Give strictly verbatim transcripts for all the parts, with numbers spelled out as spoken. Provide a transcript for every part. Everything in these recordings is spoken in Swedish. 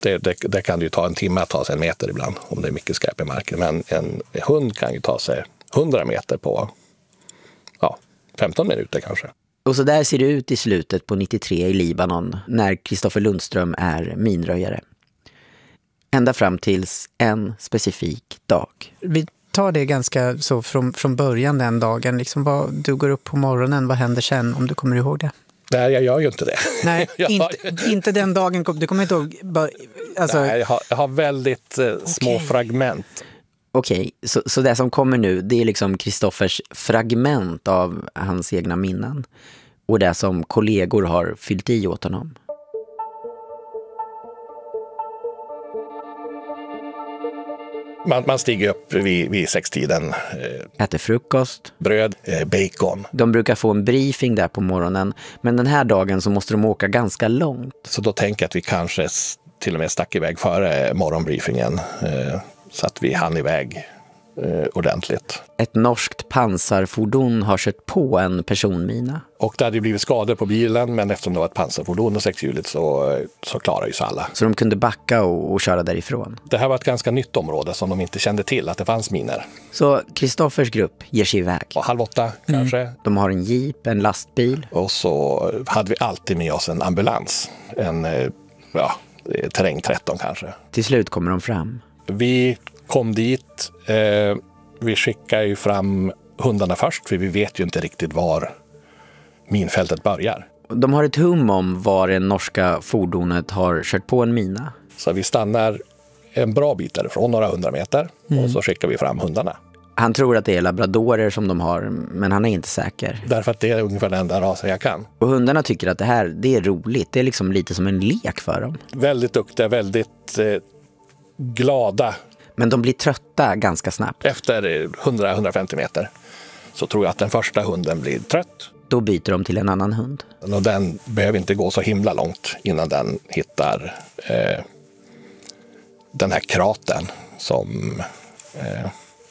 Det, det, det kan ju ta en timme att ta sig en meter ibland om det är mycket skräp i marken. Men en hund kan ju ta sig hundra meter på ja, femton minuter kanske. Och så där ser det ut i slutet på nittiotre i Libanon när Kristoffer Lundström är minröjare. Ända fram tills en specifik dag. Vi tar det ganska så från, från början den dagen. Liksom vad, du går upp på morgonen, vad händer sen om du kommer ihåg det? Nej, jag gör ju inte det. Nej, inte, inte den dagen. Du kommer inte ihåg... Alltså... Nej, jag har, jag har väldigt eh, små okay. fragment. Okej, okay, så, så det som kommer nu, det är liksom Kristoffers fragment av hans egna minnen. Och det som kollegor har fyllt i åt honom. Man, man stiger upp vid, vid sextiden. Eh, Äter frukost. Bröd, eh, bacon. De brukar få en briefing där på morgonen. Men den här dagen så måste de åka ganska långt. Så då tänker jag att vi kanske till och med stack iväg före morgonbriefingen. Eh, så att vi hann iväg eh, ordentligt. Ett norskt pansarfordon har kört på en personmina. Och det hade ju blivit skador på bilen, men eftersom det var ett pansarfordon och sexhjuligt så, så klarar ju sig alla. Så de kunde backa och, och köra därifrån. Det här var ett ganska nytt område som de inte kände till att det fanns miner. Så Kristoffers grupp ger sig iväg. Och halv åtta kanske. Mm. De har en jeep, en lastbil. Och så hade vi alltid med oss en ambulans. En ja, terräng tretton kanske. Till slut kommer de fram. Vi kom dit. Eh, vi skickar ju fram hundarna först, för vi vet ju inte riktigt var minfältet börjar. De har ett hum om var det norska fordonet har kört på en mina. Så vi stannar en bra bit därifrån, några hundra meter. Mm. Och så skickar vi fram hundarna. Han tror att det är labradorer som de har, men han är inte säker. Därför att det är ungefär den enda rasen jag kan. Och hundarna tycker att det här, det är roligt. Det är liksom lite som en lek för dem. Väldigt duktiga, väldigt eh, glada. Men de blir trötta ganska snabbt. Efter hundra till hundrafemtio meter så tror jag att den första hunden blir trött. Då byter de till en annan hund. Och den behöver inte gå så himla långt innan den hittar eh, den här kraten som, eh,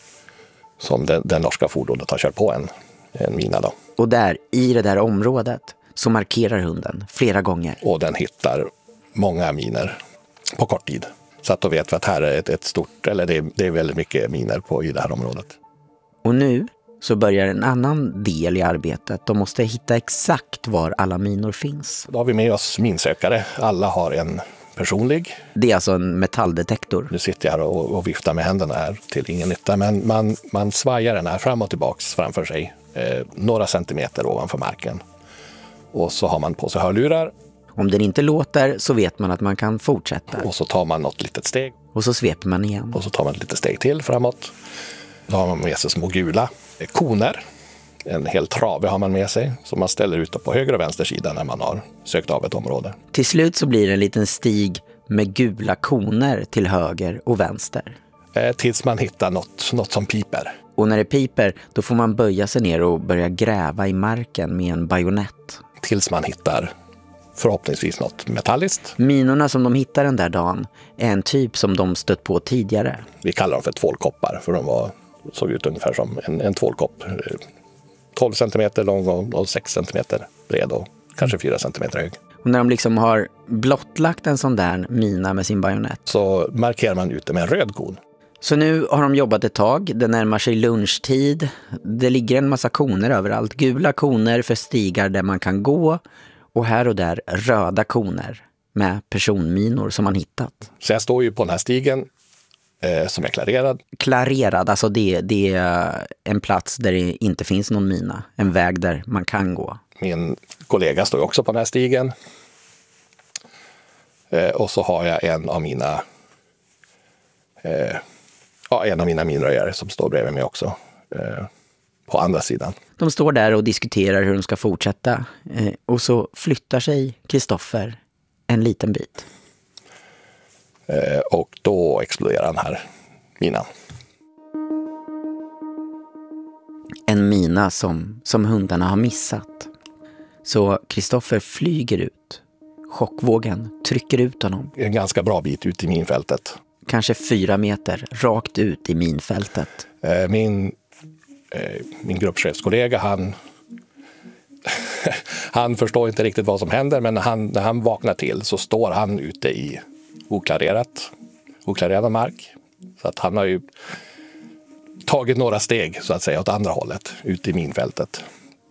som den, den norska fordonet har kört på en, en mina då. Och där, i det där området, så markerar hunden flera gånger. Och den hittar många miner på kort tid. Så att då vet vi att här är ett, ett stort, eller det är, det är väldigt mycket miner på i det här området. Och nu så börjar en annan del i arbetet. De måste hitta exakt var alla minor finns. Då har vi med oss minsökare. Alla har en personlig. Det är alltså en metalldetektor. Nu sitter jag här och, och viftar med händerna här till ingen nytta. Men man, man svajar den här fram och tillbaks framför sig. Eh, några centimeter ovanför marken. Och så har man på sig hörlurar. Om den inte låter så vet man att man kan fortsätta. Och så tar man något litet steg. Och så sveper man igen. Och så tar man ett litet steg till framåt. Då har man med sig små gula koner. En hel trave har man med sig. Som man ställer ut på höger och vänster sida när man har sökt av ett område. Till slut så blir det en liten stig med gula koner till höger och vänster. Eh, tills man hittar något, något som piper. Och när det piper då får man böja sig ner och börja gräva i marken med en bajonett. Tills man hittar förhoppningsvis något metalliskt. Minorna som de hittar den där dagen är en typ som de stött på tidigare. Vi kallar dem för tvålkoppar, för de var, såg ut ungefär som en, en tvålkopp. tolv centimeter lång och sex centimeter bred och kanske fyra centimeter hög. Och när de liksom har blottlagt en sån där mina med sin bajonett så markerar man ut det med en röd kon. Så nu har de jobbat ett tag, det närmar sig lunchtid. Det ligger en massa koner överallt. Gula koner för stigar där man kan gå. Och här och där röda koner med personminor som man hittat. Så jag står ju på den här stigen eh, som är klarerad. Klarerad, alltså det, det är en plats där det inte finns någon mina. En väg där man kan gå. Min kollega står också på den här stigen. Eh, och så har jag en av mina eh, ja, en av mina minröjare som står bredvid mig också. Eh, på andra sidan. De står där och diskuterar hur de ska fortsätta. Eh, och så flyttar sig Kristoffer en liten bit. Eh, och då exploderar den här minan. En mina som, som hundarna har missat. Så Kristoffer flyger ut. Chockvågen trycker ut honom. En ganska bra bit ut i minfältet. Kanske fyra meter rakt ut i minfältet. Eh, min Min gruppchefskollega, han han förstår inte riktigt vad som händer, men när han, när han vaknar till så står han ute i oklarerat, oklarerad mark. Så att han har ju tagit några steg så att säga åt andra hållet, ut i minfältet.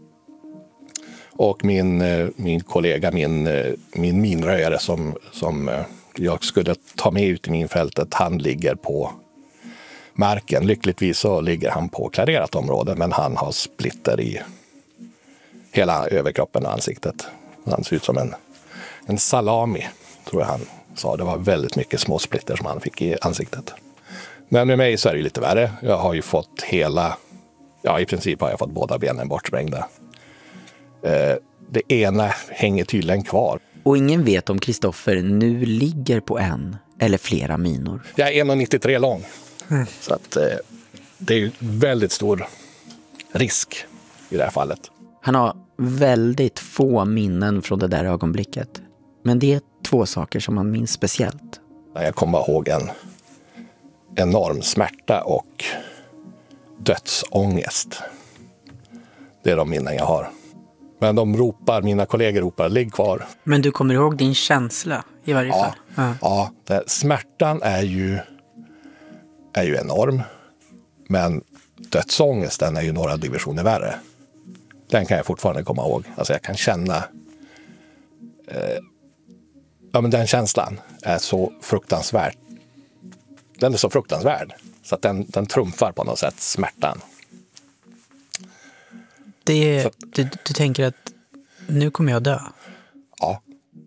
Och min, min kollega, min, min minröjare som, som jag skulle ta med ut i minfältet, han ligger på marken. Lyckligtvis så ligger han på klarerat område, men han har splitter i hela överkroppen och ansiktet. Han ser ut som en, en salami, tror jag han sa. Det var väldigt mycket små splitter som han fick i ansiktet. Men med mig så är det lite värre. Jag har ju fått hela, ja i princip har jag fått båda benen bortsprängda. Eh, det ena hänger tydligen kvar. Och ingen vet om Kristoffer nu ligger på en eller flera minor. Jag är en komma nittiotre lång. Mm. Så att eh, det är ju väldigt stor risk i det här fallet. Han har väldigt få minnen från det där ögonblicket. Men det är två saker som han minns speciellt. Jag kommer ihåg en enorm smärta och dödsångest. Det är de minnen jag har. Men de ropar, mina kollegor ropar, ligg kvar. Men du kommer ihåg din känsla i varje ja, fall? Ja, ja det, smärtan är ju, är ju enorm. Men dödsångesten är ju några divisioner värre. Den kan jag fortfarande komma ihåg. Alltså jag kan känna... Eh, ja, men den känslan är så fruktansvärd. Den är så fruktansvärd. Så att den, den trumfar på något sätt smärtan. Det, så, du, du tänker att nu kommer jag dö? Ja.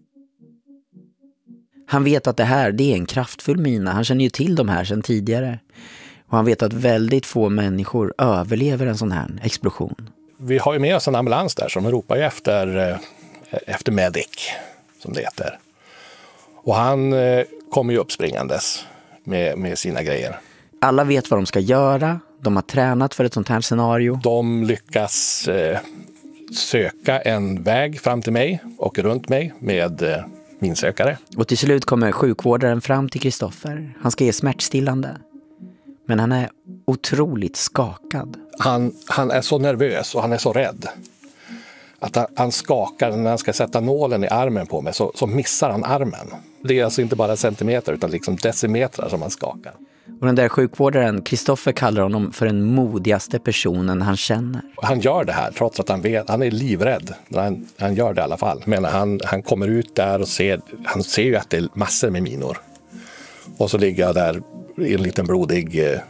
Han vet att det här det är en kraftfull mina. Han känner ju till de här sedan tidigare. Och han vet att väldigt få människor överlever en sån här explosion. Vi har ju med oss en ambulans där som ropar ju efter, efter medic, som det heter. Och han kommer ju uppspringandes med, med sina grejer. Alla vet vad de ska göra. De har tränat för ett sånt här scenario. De lyckas eh, söka en väg fram till mig och runt mig med eh, min sökare. Och till slut kommer sjukvårdaren fram till Kristoffer. Han ska ge smärtstillande. Men han är otroligt skakad. Han, han är så nervös och han är så rädd. Att han, han skakar när han ska sätta nålen i armen på mig, så, så missar han armen. Det är alltså inte bara centimeter utan liksom decimeter som han skakar. Och den där sjukvårdaren, Kristoffer, kallar honom för den modigaste personen han känner. Han gör det här trots att han vet, han är livrädd. Han, han gör det i alla fall. Men han, han kommer ut där och ser, han ser ju att det är massor med minor. Och så ligger jag där i en liten blodig eh,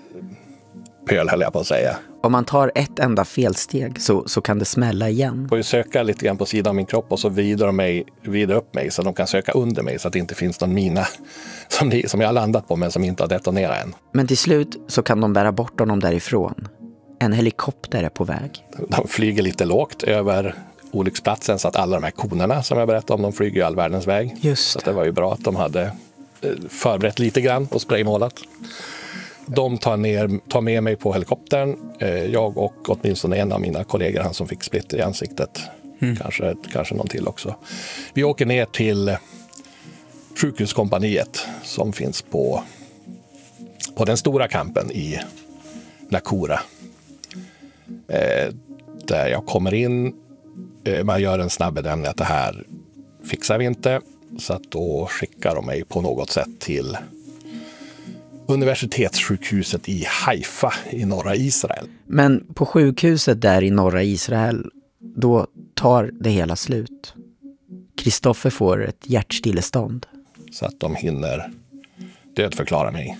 pöl, höll jag på att säga. Om man tar ett enda felsteg så, så kan det smälla igen. Jag får ju söka lite grann på sidan av min kropp och så vidare, mig, vidare upp mig så de kan söka under mig så att det inte finns någon mina som, ni, som jag har landat på men som inte har detonerat än. Men till slut så kan de bära bort honom därifrån. En helikopter är på väg. De flyger lite lågt över olycksplatsen så att alla de här konerna som jag berättade om, de flyger ju all världens väg. Just. Så det var ju bra att de hade förberett lite grann och spraymålat. De tar, ner, tar med mig på helikoptern. Jag och åtminstone en av mina kollegor, han som fick splitter i ansiktet. Mm. Kanske, kanske någon till också. Vi åker ner till sjukhuskompaniet som finns på, på den stora kampen i Nakura. Eh, där jag kommer in. Eh, man gör en snabb bedömning att det här fixar vi inte. Så att då skickar de mig på något sätt till universitetssjukhuset i Haifa i norra Israel. Men på sjukhuset där i norra Israel, då tar det hela slut. Kristoffer får ett hjärtstillestånd. Så att de hinner dödförklara mig.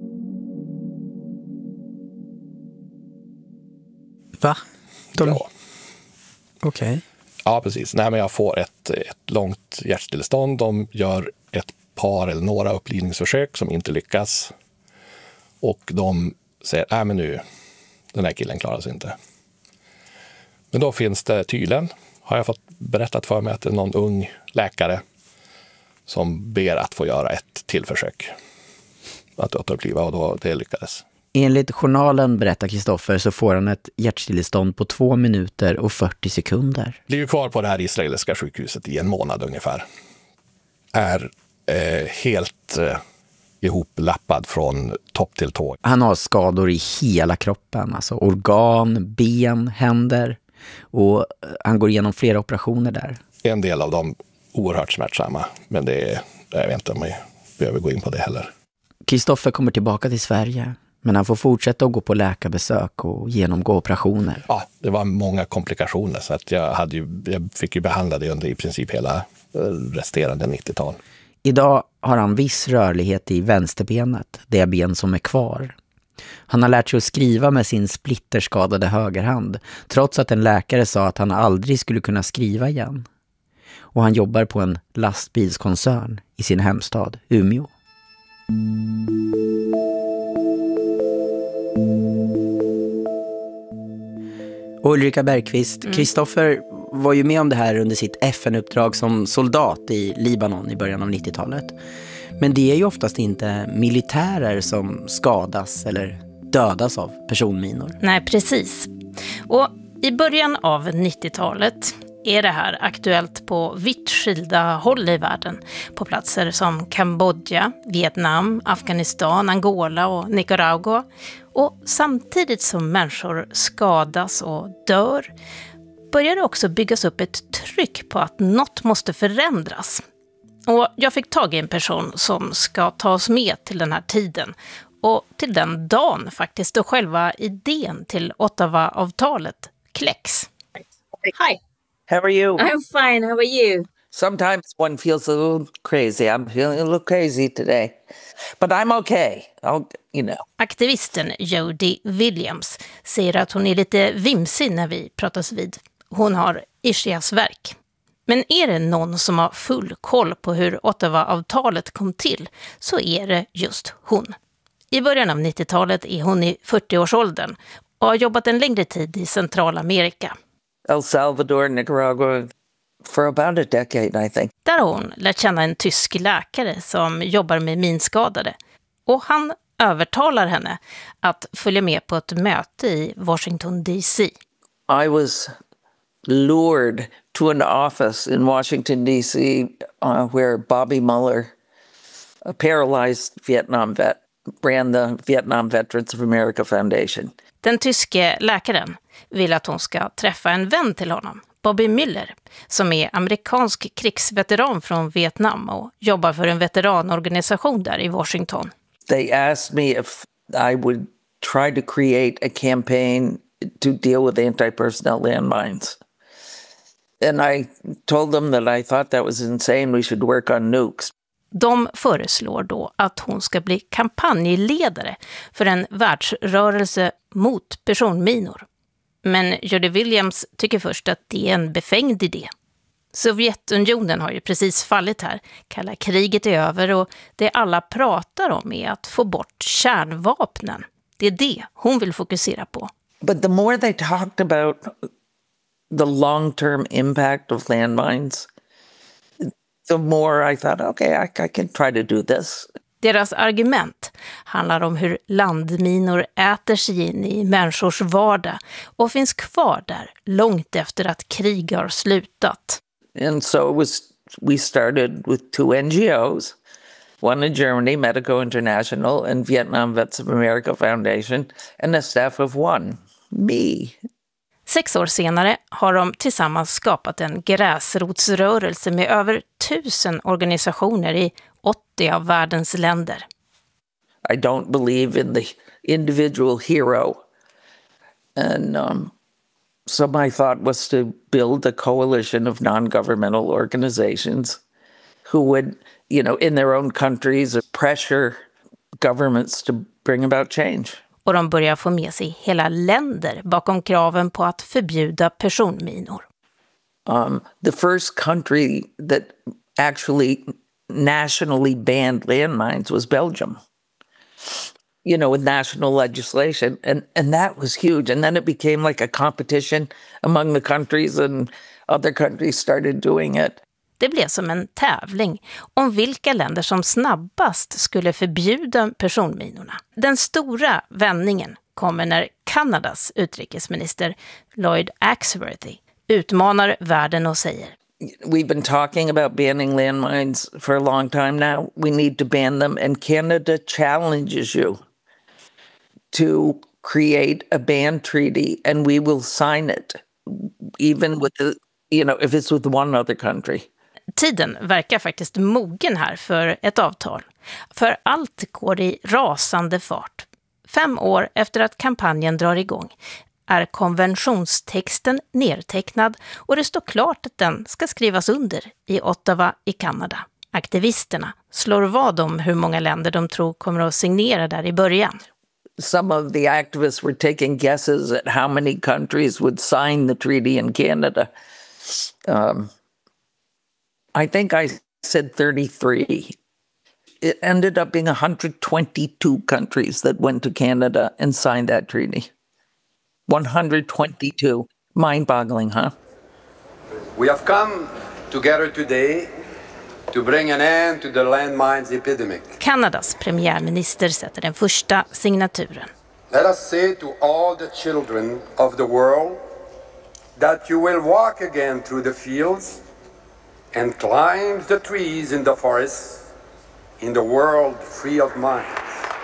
Va? De... Ja. Okej. Okay. Ja, precis. Nej, men jag får ett, ett långt hjärtstillestånd. De gör ett par eller några upplivningsförsök som inte lyckas. Och de säger, nej men nu, den här killen klarar sig inte. Men då finns det tydligen, har jag fått berättat för mig, att det är någon ung läkare som ber att få göra ett till försök att återuppliva, och då det lyckades. Enligt journalen, berättar Kristoffer, så får han ett hjärtstillestånd på två minuter och fyrtio sekunder. Blir ju kvar på det här israeliska sjukhuset i en månad ungefär. Är eh, helt eh, ihoplappad från topp till tå. Han har skador i hela kroppen, alltså organ, ben, händer, och han går igenom flera operationer där. En del av dem oerhört smärtsamma, men det är, jag vet inte om jag behöver gå in på det heller. Kristoffer kommer tillbaka till Sverige, men han får fortsätta att gå på läkarbesök och genomgå operationer. Ja, det var många komplikationer så att jag, hade ju, jag fick ju behandla det under i princip hela resterande nittiotal. Idag har han viss rörlighet i vänsterbenet, det ben som är kvar. Han har lärt sig att skriva med sin splitterskadade högerhand, trots att en läkare sa att han aldrig skulle kunna skriva igen. Och han jobbar på en lastbilskoncern i sin hemstad Umeå. Och Ulrika Bergqvist, Kristoffer mm. var ju med om det här under sitt F N-uppdrag som soldat i Libanon i början av nittiotalet. Men det är ju oftast inte militärer som skadas eller dödas av personminor. Nej, precis. Och i början av nittiotalet är det här aktuellt på vitt skilda håll i världen. På platser som Kambodja, Vietnam, Afghanistan, Angola och Nicaragua. Och samtidigt som människor skadas och dör börjar det också byggas upp ett tryck på att något måste förändras. Och jag fick tag i en person som ska ta oss med till den här tiden och till den dagen faktiskt då själva idén till Ottawa-avtalet kläcks. Hi. How are you? I'm fine. How are you? Sometimes one feels a little crazy. I'm feeling a little crazy today. But I'm okay. I'll, you know. Aktivisten Jody Williams säger att hon är lite vimsig när vi pratas vid. Hon har ischiasvärk. Men är det någon som har full koll på hur Ottawa-avtalet kom till så är det just hon. I början av nittiotalet är hon i fyrtioårsåldern och har jobbat en längre tid i Centralamerika. El Salvador, Nicaragua, for about a decade, I think. Där har hon lärt känna en tysk läkare som jobbar med minskadade. Och han övertalar henne att följa med på ett möte i Washington D C. I was lured to an office in Washington D C uh, where Bobby Mueller, a paralyzed Vietnam vet, ran the Vietnam Veterans of America Foundation. Den tyske läkaren vill att hon ska träffa en vän till honom, Bobby Mueller, som är amerikansk krigsveteran från Vietnam och jobbar för en veteranorganisation där i Washington. They asked me if I would try to create a campaign to deal with anti-personnel landmines. And I told them that I thought that was insane. We should work on nukes. De föreslår då att hon ska bli kampanjledare för en världsrörelse mot personminor. Men Jody Williams tycker först att det är en befängd idé. Sovjetunionen har ju precis fallit här. Kalla kriget är över och det alla pratar om är att få bort kärnvapnen. Det är det hon vill fokusera på. But the more they talked about the long-term impact of landmines, the more I thought, okay, I, I can try to do this. Deras argument handlar om hur landminor äter sig in i människors vardag och finns kvar där långt efter att krig har slutat. And so it was, we started with two N G Os, one in Germany, Medico International, and Vietnam Vets of America Foundation, and a staff of one, me. Sex år senare har de tillsammans skapat en gräsrotsrörelse med över tusen organisationer i åttio av världens länder. I don't believe in the individual hero. And um, so my thought was to build a coalition of non-governmental organizations who would, you know, in their own countries, pressure governments to bring about change. Och de börjar få med sig hela länder bakom kraven på att förbjuda personminor. Um, the first country that actually nationally banned landmines was Belgium. You know, with national legislation, and, and that was huge. And then it became like a competition among the countries, and other countries started doing it. Det blev som en tävling om vilka länder som snabbast skulle förbjuda personminorna. Den stora vändningen kommer när Kanadas utrikesminister Lloyd Axworthy utmanar världen och säger: We've been talking about banning landmines for a long time now. We need to ban them, and Canada challenges you to create a ban treaty, and we will sign it, even with the, you know, if it's with one other country. Tiden verkar faktiskt mogen här för ett avtal. För allt går i rasande fart. Fem år efter att kampanjen drar igång är konventionstexten nedtecknad och det står klart att den ska skrivas under i Ottawa i Kanada. Aktivisterna slår vad om hur många länder de tror kommer att signera där i början. Some of the activists were taking guesses at how many countries would sign the treaty in Canada. Um, I think I said thirty-three. It ended up being one hundred twenty-two countries that went to Canada and signed that treaty. one hundred twenty-two. Mind-boggling, huh? We have come together today to bring an end to the landmines epidemic. Kanadas premiärminister sätter den första signaturen. Let us say to all the children of the world that you will walk again through the fields and climb the trees in the forests in the world free of mines.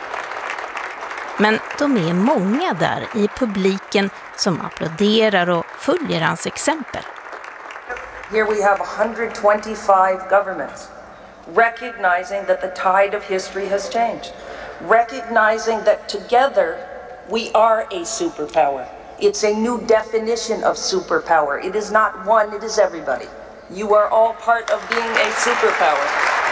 Men de är många där i publiken som applåderar och följer hans exempel. Here we have one hundred twenty-five governments recognizing that the tide of history has changed, recognizing that together we are a superpower. It's a new definition of superpower. It is not one, it is everybody. You are all part of being a superpower.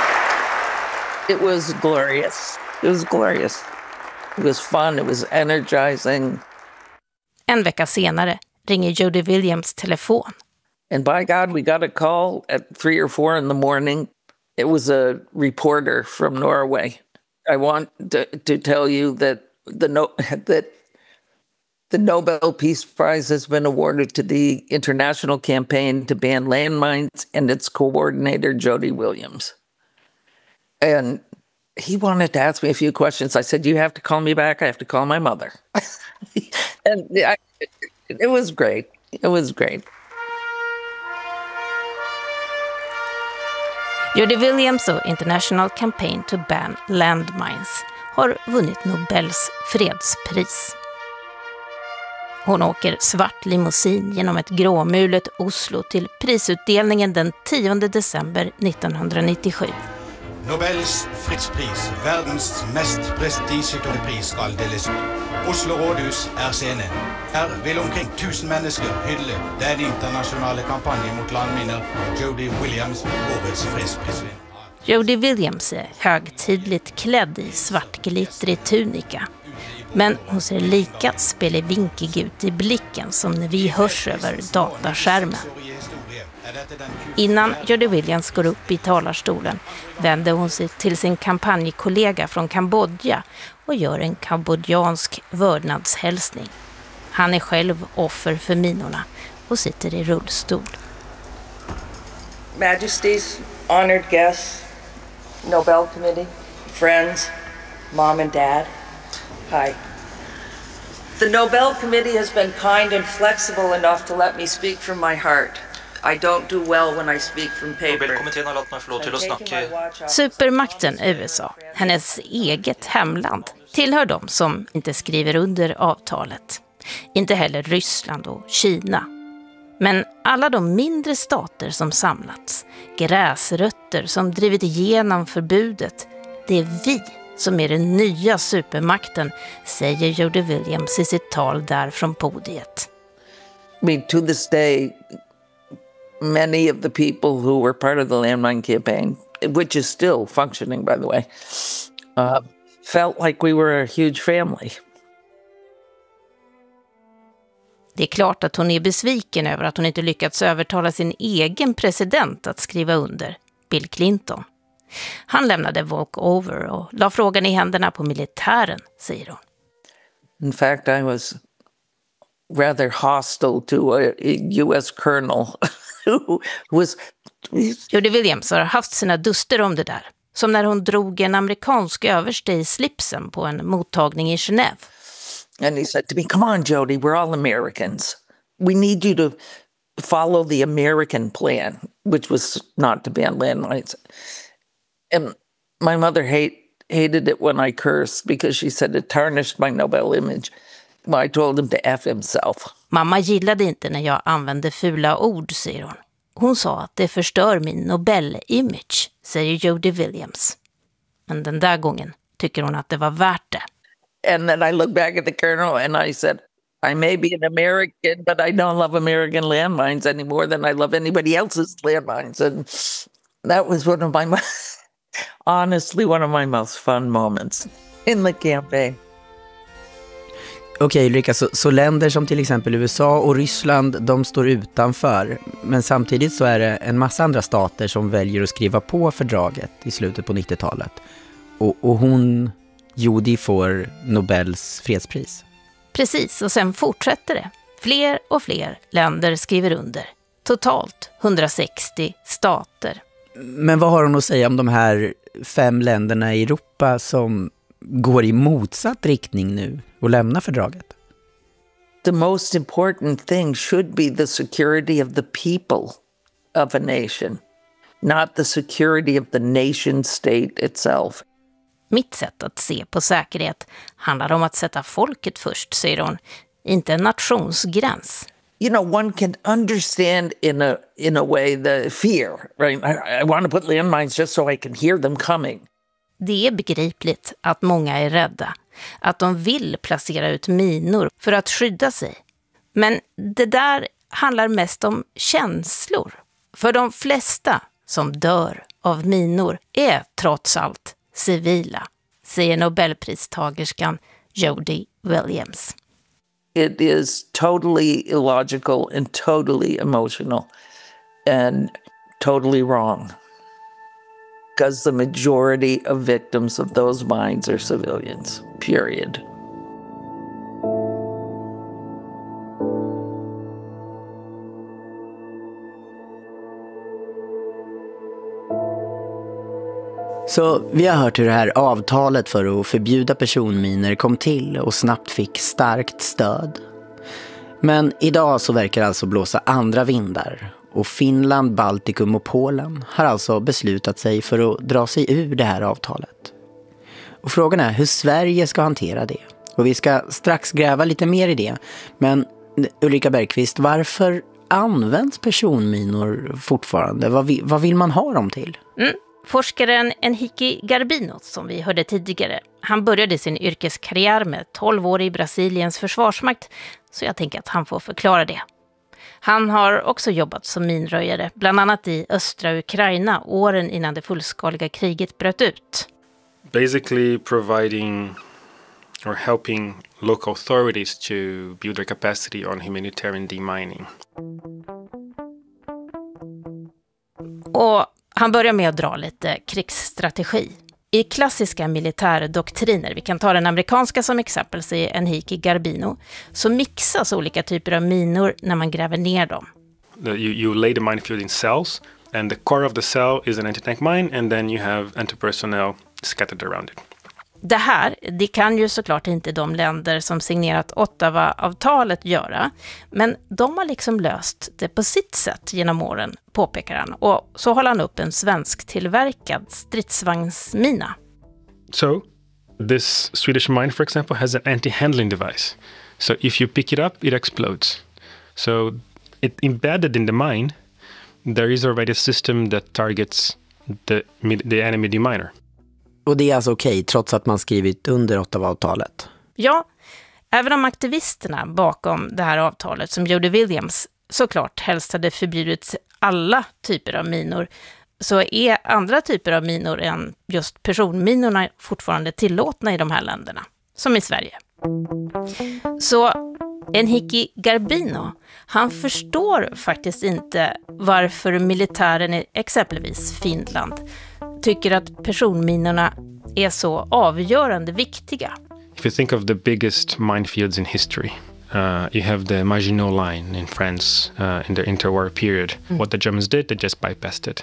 It was glorious. It was glorious. It was fun. It was energizing. En vecka senare ringer Jody Williams telefon. And by God, we got a call at three or four in the morning. It was a reporter from Norway. I want to, to tell you that the no, that the Nobel Peace Prize has been awarded to the international campaign to ban landmines and its coordinator, Jody Williams. And he wanted to ask me a few questions. I said, you have to call me back. I have to call my mother. And I, it was great. It was great. Jody Williams och International Campaign to Ban Landmines har vunnit Nobels fredspris. Hon åker svart limousin genom ett gråmulet Oslo till prisutdelningen den tionde december nittonhundranittiosju. Nobels fredspris, världens mest prestigefulla pris, skal deles ut. Oslo rådhus är scenen. Här vill omkring tusen människor hylla den internationella kampanjen mot landminer Jody Williams, årets fredsprisvinnare. Jody Williams är högtidligt klädd i svartglittrig tunika. Men hon ser lika spelevinkig ut i blicken som när vi hörs över dataskärmen. Innan Jody Williams går upp i talarstolen vänder hon sig till sin kampanjkollega från Kambodja och gör en kambodjansk vördnadshälsning. Han är själv offer för minorna och sitter i rullstol. Majesties, honored guests, Nobel Committee, friends, mom and dad, hi. The Nobel Committee has been kind and flexible enough to let me speak from my heart. I don't do well when I speak from paper. Supermakten U S A, hennes eget hemland, tillhör de som inte skriver under avtalet. Inte heller Ryssland och Kina. Men alla de mindre stater som samlats, gräsrötter som drivit igenom förbudet, det är vi som är den nya supermakten, säger Jody Williams i sitt tal där från podiet. I mean, to this day, many of the people who were part of the landmine campaign, which is still functioning, by the way, uh, felt like we were a huge family. Det är klart att hon är besviken över att hon inte lyckats övertala sin egen president att skriva under, Bill Clinton. Han lämnade walkover och la frågan i händerna på militären, säger hon. In fact, I was rather hostile to a U S colonel who was... Jody Williams har haft sina duster om det där. Som när hon drog en amerikansk överste i slipsen på en mottagning i Genève. And he said to me, come on, Jody, we're all Americans. We need you to follow the American plan, which was not to ban landmines. And my mother hate, hated it when I cursed because she said it tarnished my Nobel image. Well, I told him to F himself. Mamma gillade inte när jag använde fula ord, säger hon. Hon sa att det förstör min Nobel-image, säger Jody Williams. Men den där gången tycker hon att det var värt det. And then I look back at the colonel and I said, I may be an American, but I don't love American landmines any more than I love anybody else's landmines. And that was one of my, honestly, one of my most fun moments in the campaign. Okej Ulrika, så, så länder som till exempel U S A och Ryssland, de står utanför. Men samtidigt så är det en massa andra stater som väljer att skriva på fördraget i slutet på nittiotalet. Och, och hon, Jodi, får Nobels fredspris. Precis, och sen fortsätter det. Fler och fler länder skriver under. Totalt hundrasextio stater. Men vad har hon att säga om de här fem länderna i Europa som går i motsatt riktning nu och lämnar fördraget? The most important thing should be the security of the people of a nation, not the security of the nation state itself. Mitt sätt att se på säkerhet handlar om att sätta folket först, säger hon, inte en nationsgräns. You know, one can understand in a in a way the fear, right? I, I want to put landmines just so I can hear them coming. Det är begripligt att många är rädda, att de vill placera ut minor för att skydda sig. Men det där handlar mest om känslor. För de flesta som dör av minor är trots allt civila, säger Nobelpristagerskan Jodi Williams. It is totally illogical and totally emotional and totally wrong. Because the majority of victims of those mines are civilians, period. Så vi har hört hur det här avtalet för att förbjuda personminor kom till och snabbt fick starkt stöd. Men idag så verkar det alltså blåsa andra vindar. Och Finland, Baltikum och Polen har alltså beslutat sig för att dra sig ur det här avtalet. Och frågan är hur Sverige ska hantera det. Och vi ska strax gräva lite mer i det. Men Ulrika Bergqvist, varför används personminor fortfarande? Vad vill, vad vill man ha dem till? Mm. Forskaren Henrique Garbino, som vi hörde tidigare, han började sin yrkeskarriär med tolv år i Brasiliens försvarsmakt, så jag tänker att han får förklara det. Han har också jobbat som minröjare, bland annat i östra Ukraina, åren innan det fullskaliga kriget bröt ut. Basically providing or helping local authorities to build their capacity on humanitarian demining. Och han börjar med att dra lite krigsstrategi. I klassiska militärdoktriner, vi kan ta den amerikanska som exempel, säger Henrique Garbino, så mixas olika typer av minor när man gräver ner dem. You, you lay the minefield in cells and the core of the cell is an anti-tank mine and then you have anti-personnel scattered around it. Det här, det kan ju såklart inte de länder som signerat Ottawa-avtalet göra, men de har liksom löst det på sitt sätt genom åren, påpekar han. Och så håller han upp en svensk tillverkad stridsvagnsmina. So, this Swedish mine, for example, has an anti-handling device. So if you pick it up, it explodes. So it embedded in the mine, there is already a system that targets the, the enemy deminer. Och det är alltså okej, trots att man skrivit under Ottawa-avtalet? Ja, även om aktivisterna bakom det här avtalet, som Jodi Williams, såklart helst hade förbjudit alla typer av minor, så är andra typer av minor än just personminorna fortfarande tillåtna i de här länderna, som i Sverige. Så Henrique Garbino, han förstår faktiskt inte varför militären i exempelvis Finland tycker att personminorna är så avgörande viktiga. If you think of the biggest minefields in history, uh, you have the Maginot Line in France uh, in the interwar period. Mm. What the Germans did, they just bypassed it.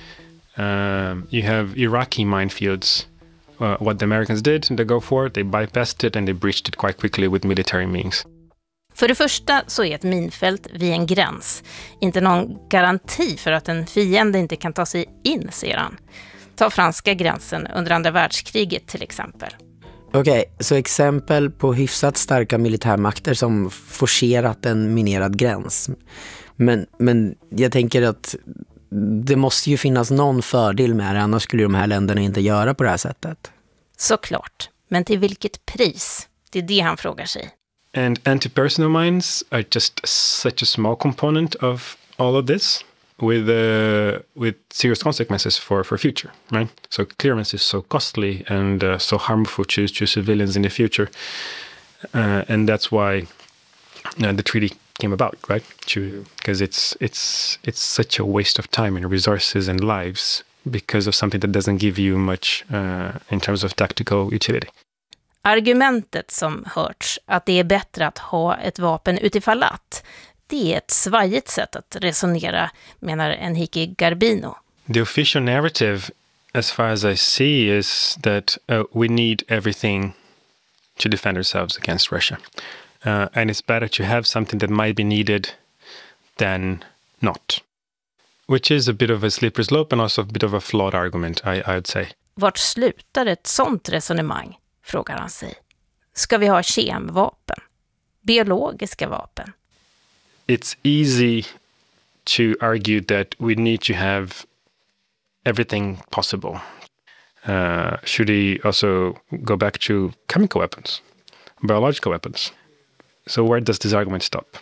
Um, you have Iraqi minefields. Uh, what the Americans did, they go for it, they bypassed it and they breached it quite quickly with military means. För det första så är ett minfält vid en gräns inte någon garanti för att en fiende inte kan ta sig in, säger han. Ta franska gränsen under andra världskriget till exempel. Okej, okay, så exempel på hyfsat starka militärmakter som forcerat en minerad gräns. Men, men jag tänker att det måste ju finnas någon fördel med det, annars skulle de här länderna inte göra på det här sättet. Såklart, men till vilket pris? Det är det han frågar sig. And anti-personal mines are just such a small component of all of this, with uh, with serious consequences for, for future, right? So clearance is so costly and uh, so harmful to, to civilians in the future. Uh, and that's why uh, the treaty came about, right? Because it's it's it's such a waste of time and resources and lives because of something that doesn't give you much uh, in terms of tactical utility. Argumentet som hörts att det är bättre att ha ett vapen utifall att, det är ett svajigt sätt att resonera, menar Enrique Garbino. The official narrative, as far as I see, is that uh, we need everything to defend ourselves against Russia. Uh, and it's better to have something that might be needed than not. Which is a bit of a slippery slope and also a bit of a flawed argument, I, I would say. Vart slutar ett sånt resonemang, frågar han sig. Ska vi ha kemvapen? Biologiska vapen? It's easy to argue that we need to have everything possible. Uh, should we also go back to chemical weapons, biological weapons? So where does this argument stop?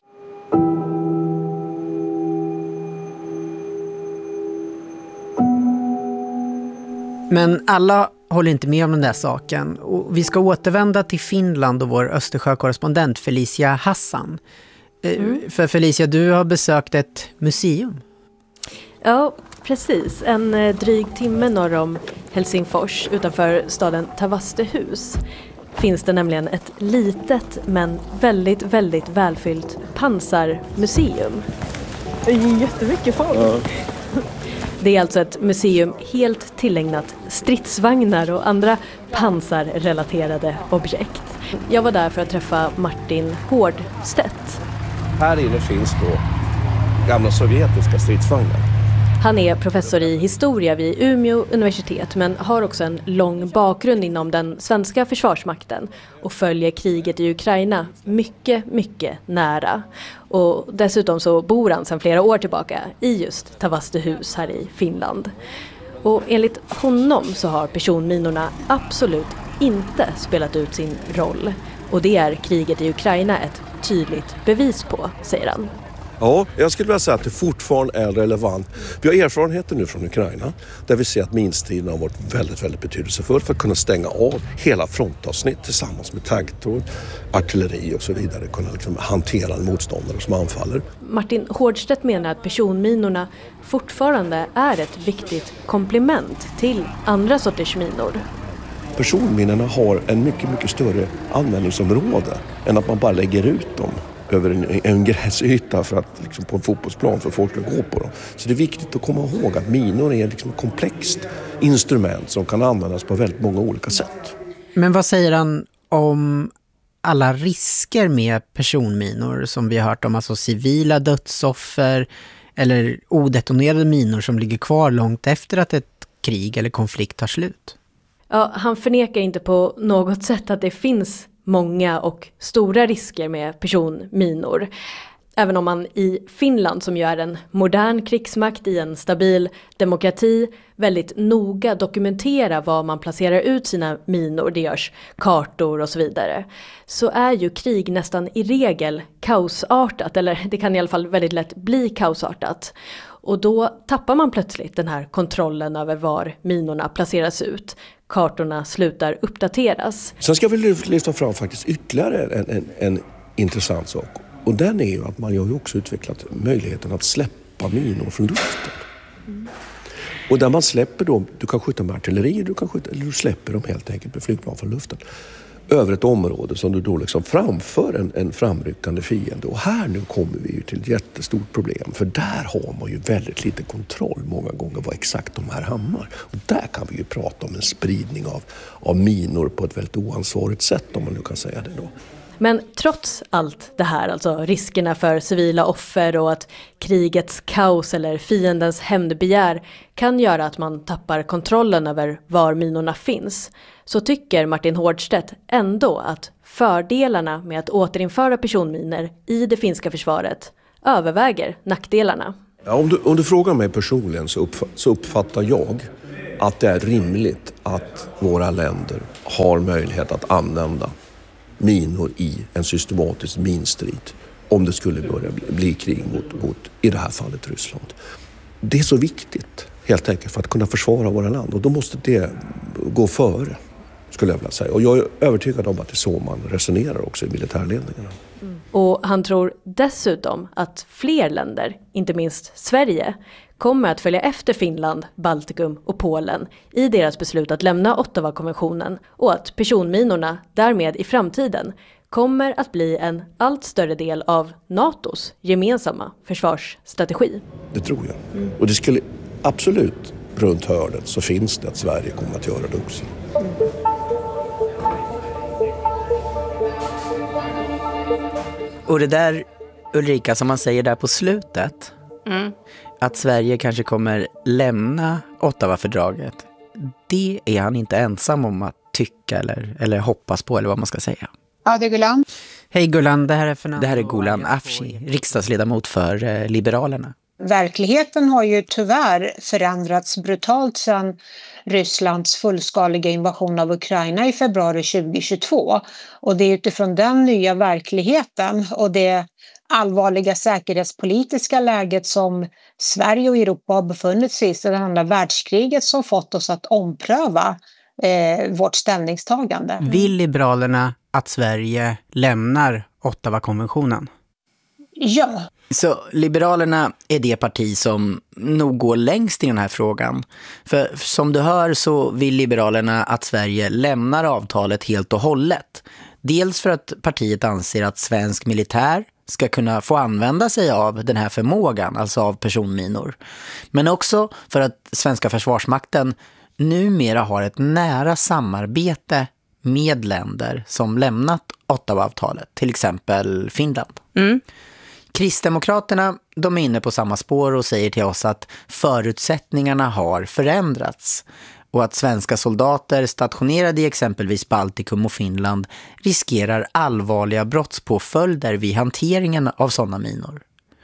Men alla håller inte med om den där saken. Och vi ska återvända till Finland och vår Östersjökorrespondent Felicia Hassan. Mm. För Felicia, du har besökt ett museum. Ja, precis. En dryg timme norr om Helsingfors utanför staden Tavastehus finns det nämligen ett litet men väldigt, väldigt välfyllt pansarmuseum. Det är jättemycket folk. Ja. Det är alltså ett museum helt tillägnat stridsvagnar och andra pansarrelaterade objekt. Jag var där för att träffa Martin Hårdstedt. Här inne finns då gamla sovjetiska stridsvagnar. Han är professor i historia vid Umeå universitet men har också en lång bakgrund inom den svenska försvarsmakten och följer kriget i Ukraina mycket, mycket nära. Och dessutom så bor han sedan flera år tillbaka i just Tavastehus här i Finland. Och enligt honom så har personminorna absolut inte spelat ut sin roll. Och det är kriget i Ukraina ett tydligt bevis på, säger han. Ja, jag skulle vilja säga att det fortfarande är relevant. Vi har erfarenheter nu från Ukraina där vi ser att minstriden har varit väldigt, väldigt betydelsefull för att kunna stänga av hela frontavsnitt tillsammans med taggtråd, artilleri och så vidare. Kunna liksom hantera en motståndare som anfaller. Martin Hårdstedt menar att personminorna fortfarande är ett viktigt komplement till andra sorters minor. Personminorna har en mycket, mycket större användningsområde än att man bara lägger ut dem över en, en gräsyta för att, liksom på en fotbollsplan för folk att gå på dem. Så det är viktigt att komma ihåg att minor är liksom ett komplext instrument som kan användas på väldigt många olika sätt. Men vad säger han om alla risker med personminor som vi har hört om, alltså civila dödsoffer eller odetonerade minor som ligger kvar långt efter att ett krig eller konflikt tar slut? Ja, han förnekar inte på något sätt att det finns många och stora risker med personminor. Även om man i Finland, som ju är en modern krigsmakt i en stabil demokrati, väldigt noga dokumenterar var man placerar ut sina minor, det görs kartor och så vidare, så är ju krig nästan i regel kaosartat, eller det kan i alla fall väldigt lätt bli kaosartat. Och då tappar man plötsligt den här kontrollen över var minorna placeras ut. Kartorna slutar uppdateras. Sen ska vi lyfta fram faktiskt ytterligare en, en, en intressant sak. Och den är ju att man har ju också utvecklat möjligheten att släppa minor från luften. Mm. Och där man släpper dem, du kan skjuta med artilleri, du kan skjuta, eller du släpper dem helt enkelt med flygplan från luften. Över ett område som du då liksom framför en, en framryckande fiende. Och här nu kommer vi ju till ett jättestort problem. För där har man ju väldigt lite kontroll många gånger vad exakt de här hamnar. Och där kan vi ju prata om en spridning av, av minor på ett väldigt oansvarigt sätt, om man nu kan säga det då. Men trots allt det här, alltså riskerna för civila offer och att krigets kaos eller fiendens hämndbegär kan göra att man tappar kontrollen över var minorna finns, så tycker Martin Hårdstedt ändå att fördelarna med att återinföra personminor i det finska försvaret överväger nackdelarna. Ja, om, du, om du frågar mig personligen så, uppf- så uppfattar jag att det är rimligt att våra länder har möjlighet att använda minor i en systematisk minstrid om det skulle börja bli, bli krig mot, mot, i det här fallet, Ryssland. Det är så viktigt helt enkelt för att kunna försvara våra land och då måste det gå före, skulle jag vilja säga. Och jag är övertygad om att det är så man resonerar också i militärledningarna. Mm. Och han tror dessutom att fler länder, inte minst Sverige, kommer att följa efter Finland, Baltikum och Polen i deras beslut att lämna Ottawa-konventionen och att personminorna därmed i framtiden kommer att bli en allt större del av NATOs gemensamma försvarsstrategi. Det tror jag. Mm. Och det skulle absolut, runt hörnet så finns det att Sverige kommer att göra det också. Mm. Och det där, Ulrika, som man säger där på slutet, mm. att Sverige kanske kommer lämna Ottawa-fördraget, det är han inte ensam om att tycka eller, eller hoppas på, eller vad man ska säga. Ja, det är Gulan. Hej Gulan, det här är Fernando. Det här är Gulan Afshi, riksdagsledamot för eh, Liberalerna. Verkligheten har ju tyvärr förändrats brutalt sedan Rysslands fullskaliga invasion av Ukraina i februari tjugohundratjugotvå. Och det är utifrån den nya verkligheten och det allvarliga säkerhetspolitiska läget som Sverige och Europa har befunnit sig i sedan andra världskriget som fått oss att ompröva eh, vårt ställningstagande. Vill Liberalerna att Sverige lämnar Ottawa-konventionen? Ja. Så Liberalerna är det parti som nog går längst i den här frågan. För som du hör så vill Liberalerna att Sverige lämnar avtalet helt och hållet. Dels för att partiet anser att svensk militär ska kunna få använda sig av den här förmågan, alltså av personminor. Men också för att svenska försvarsmakten numera har ett nära samarbete med länder som lämnat Ottawa-avtalet, till exempel Finland. Mm. Kristdemokraterna, de är inne på samma spår och säger till oss att förutsättningarna har förändrats och att svenska soldater stationerade i exempelvis Baltikum och Finland riskerar allvarliga brottspåföljder vid hanteringen av sådana minor.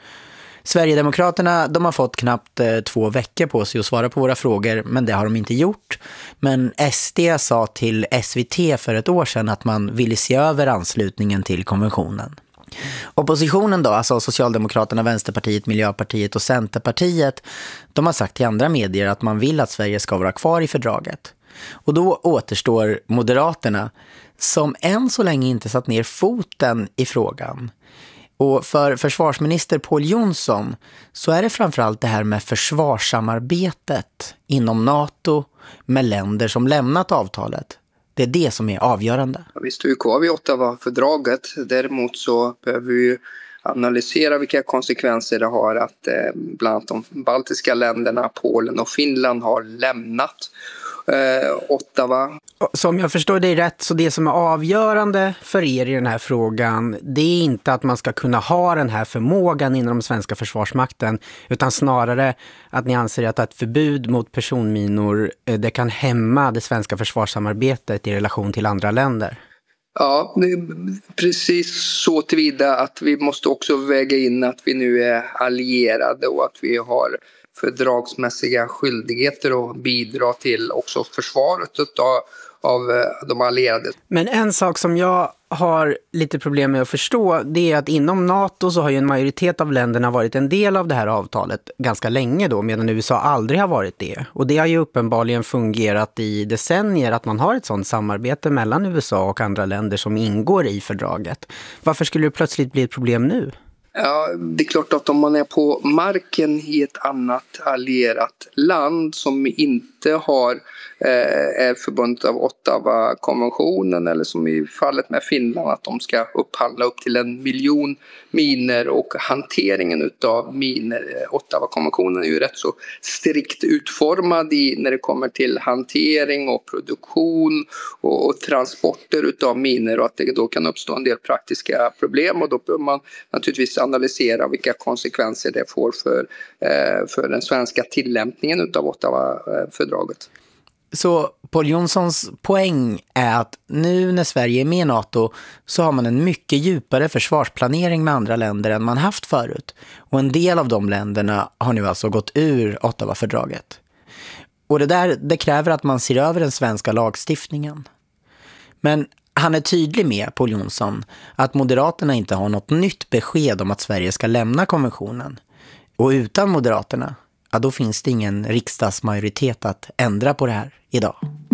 Sverigedemokraterna, de har fått knappt eh, två veckor på sig att svara på våra frågor, men det har de inte gjort. Men S D sa till S V T för ett år sedan att man ville se över anslutningen till konventionen. Oppositionen då, alltså Socialdemokraterna, Vänsterpartiet, Miljöpartiet och Centerpartiet, de har sagt till andra medier att man vill att Sverige ska vara kvar i fördraget. Och då återstår Moderaterna, som än så länge inte satt ner foten i frågan. Och för försvarsminister Pål Jonsson så är det framförallt det här med försvarssamarbetet inom NATO med länder som lämnat avtalet. Det är det som är avgörande. Vi står ju kvar vid Ottawa-fördraget. Däremot så behöver vi ju analysera vilka konsekvenser det har att eh, bland annat de baltiska länderna, Polen och Finland har lämnat eh, Ottawa. Som jag förstår det rätt, så det som är avgörande för er i den här frågan, det är inte att man ska kunna ha den här förmågan inom den svenska försvarsmakten, utan snarare att ni anser att ett förbud mot personminor, det kan hämma det svenska försvarssamarbetet i relation till andra länder. Ja, precis så tillvida att vi måste också väga in att vi nu är allierade och att vi har fördragsmässiga skyldigheter att bidra till också försvaret av, av de allierade. Men en sak som jag har lite problem med att förstå, det är att inom NATO så har ju en majoritet av länderna varit en del av det här avtalet ganska länge då, medan U S A aldrig har varit det. Och det har ju uppenbarligen fungerat i decennier att man har ett sådant samarbete mellan U S A och andra länder som ingår i fördraget. Varför skulle det plötsligt bli ett problem nu? Ja, det är klart att om man är på marken i ett annat allierat land som inte har eh, är förbundet av Ottawa-konventionen eller som i fallet med Finland att de ska upphandla upp till en miljon miner och hanteringen utav miner. Ottawa-konventionen är ju rätt så strikt utformad i, när det kommer till hantering och produktion och, och transporter utav miner och att det då kan uppstå en del praktiska problem och då bör man naturligtvis analysera vilka konsekvenser det får för, eh, för den svenska tillämpningen utav Ottawa-fördraget. Så Pål Jonssons poäng är att nu när Sverige är med i NATO så har man en mycket djupare försvarsplanering med andra länder än man haft förut. Och en del av de länderna har nu alltså gått ur Ottawafördraget. Och det där, det kräver att man ser över den svenska lagstiftningen. Men han är tydlig med, Pål Jonsson, att Moderaterna inte har något nytt besked om att Sverige ska lämna konventionen. Och utan Moderaterna, ja, då finns det ingen riksdagsmajoritet att ändra på det här idag.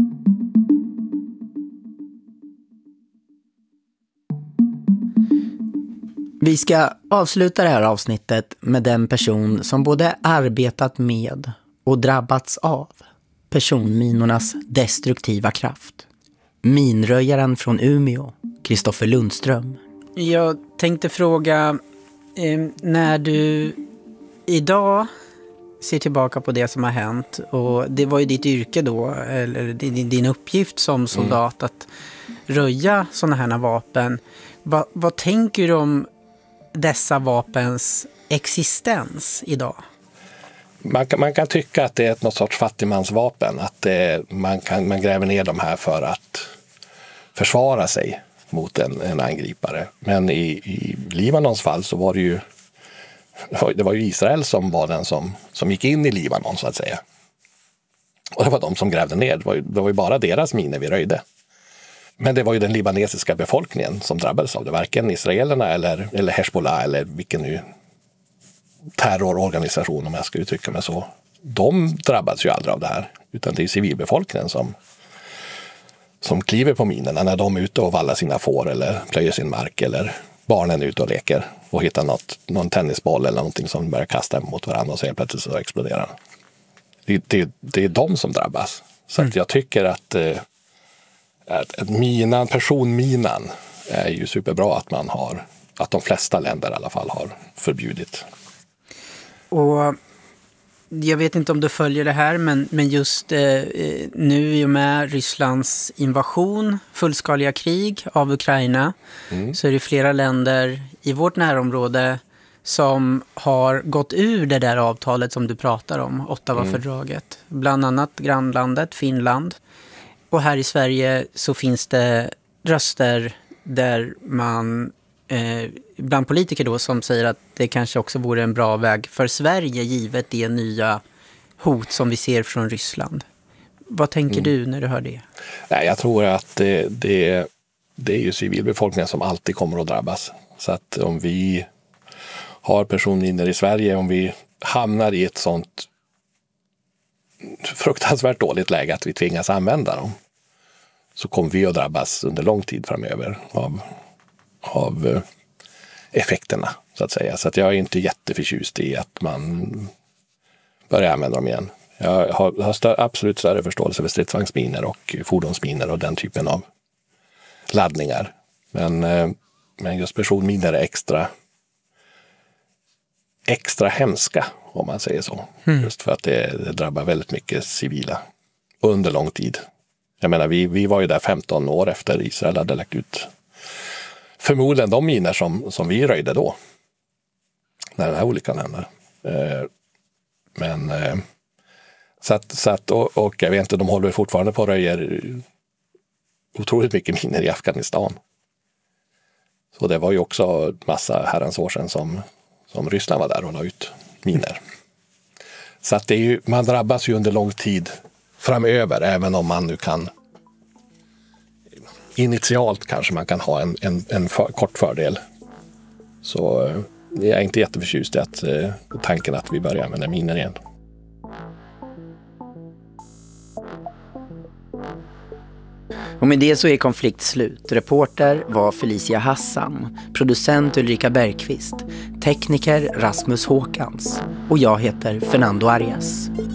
Vi ska avsluta det här avsnittet med den person som både arbetat med och drabbats av personminornas destruktiva kraft. Minröjaren från Umeå, Kristoffer Lundström. Jag tänkte fråga, eh, när du idag ser tillbaka på det som har hänt, och det var ju ditt yrke då, eller din uppgift som soldat mm. att röja sådana här vapen. Va, vad tänker du om dessa vapens existens idag? Man kan, man kan tycka att det är ett något sorts fattigmansvapen, att det, man, kan, man gräver ner de här för att försvara sig mot en, en angripare. Men i, i Libanons fall så var det ju det var ju Israel som var den som, som gick in i Libanon, så att säga. Och det var de som grävde ner. Det var ju, det var ju bara deras miner vi röjde. Men det var ju den libanesiska befolkningen som drabbades av det. Varken israelerna eller, eller Hezbollah eller vilken nu terrororganisation, om jag ska uttrycka mig så. De drabbas ju aldrig av det här. Utan det är civilbefolkningen som, som kliver på minerna när de är ute och vallar sina får eller plöjer sin mark, eller barnen är ute och leker och hittar något, någon tennisboll eller någonting som börjar kasta mot varandra, och så helt plötsligt så exploderar den. Det, det, det är de som drabbas. Så mm. att jag tycker att, eh, att, att minan, personminan är ju superbra att man har, att de flesta länder i alla fall har förbjudit. Och jag vet inte om du följer det här, men, men just eh, nu i och med Rysslands invasion, fullskaliga krig av Ukraina, mm. så är det flera länder i vårt närområde som har gått ur det där avtalet som du pratar om, Ottawafördraget. Mm. Bland annat grannlandet Finland. Och här i Sverige så finns det röster där man Eh, bland politiker då som säger att det kanske också vore en bra väg för Sverige givet det nya hot som vi ser från Ryssland. Vad tänker mm. du när du hör det? Nej, jag tror att det, det, det är ju civilbefolkningen som alltid kommer att drabbas. Så att om vi har personminor i Sverige, om vi hamnar i ett sånt fruktansvärt dåligt läge att vi tvingas använda dem, så kommer vi att drabbas under lång tid framöver av av effekterna, så att säga. Så att jag är inte jätteförtjust i att man börjar använda dem igen. Jag har, har stör, absolut större förståelse för stridsvagnsminer och fordonsminer och den typen av laddningar. Men, men just personminer är extra extra hemska, om man säger så. Mm. Just för att det, det drabbar väldigt mycket civila under lång tid. Jag menar, vi, vi var ju där femton år efter Israel hade lagt ut förmodligen de miner som, som vi röjde då. När den här olyckan hände. Eh, men eh, så att, så att och, och jag vet inte, de håller fortfarande på att röja otroligt mycket miner i Afghanistan. Så det var ju också massa herrans år sedan som, som Ryssland var där och la ut miner. Så att det är ju, man drabbas ju under lång tid framöver, även om man nu kan initialt kanske man kan ha en, en, en för, kort fördel. Så eh, jag är inte jätteförtjust i att, eh, tanken att vi börjar använda miner igen. Och med det så är konflikt slut. Reporter var Felicia Hassan, producent Ulrika Bergqvist, tekniker Rasmus Håkans och jag heter Fernando Arias.